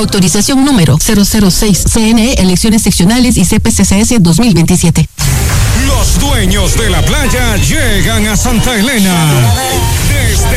Autorización número 006, CNE, elecciones seccionales y CPCCS 2027. Los dueños de la playa llegan a Santa Elena. Desde